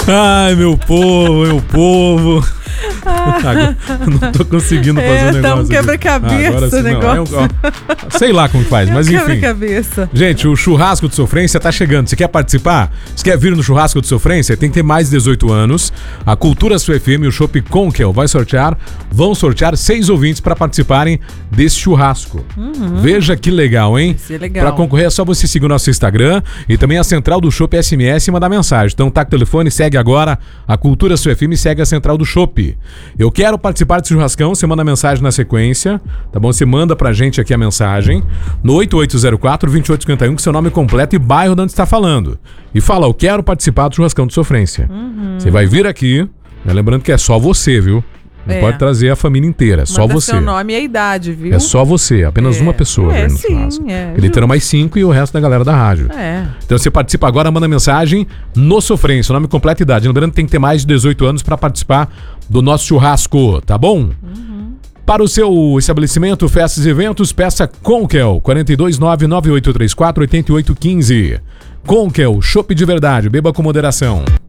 Ai, meu povo, meu povo. Agora, não tô conseguindo fazer o negócio. Tá um quebra-cabeça o negócio. Sei lá como faz, mas enfim. Quebra-cabeça. Gente, o churrasco de sofrência tá chegando. Você quer participar? Você quer vir no churrasco de sofrência? Tem que ter mais de 18 anos. A Cultura Sua FM e o Chopp Conquel vão sortear 6 ouvintes para participarem desse churrasco. Veja que legal, hein? Isso é legal. Para concorrer é só você seguir o nosso Instagram e também a central do Chopp SMS e mandar mensagem. Então tá com o telefone, segue agora a Cultura Sua FM e segue a central do Chopp. Eu quero participar desse churrascão, você manda mensagem na sequência, tá bom? Você manda pra gente aqui a mensagem no 8804-2851 com seu nome completo e bairro de onde está falando. E fala, eu quero participar do churrascão de sofrência. Você vai vir aqui, né? Lembrando que é só você, viu? Não pode trazer a família inteira, é só você. Seu nome e a idade, viu? É só você, apenas uma pessoa. No churrasco. Ele terá mais 5 e o resto da galera da rádio. Então você participa agora, manda mensagem no Sofrência, nome completo e idade. Lembrando que tem que ter mais de 18 anos para participar do nosso churrasco, tá bom? Para o seu estabelecimento, festas e eventos, peça Conquel, 429-9834-8815. Conquel, chopp de verdade, beba com moderação.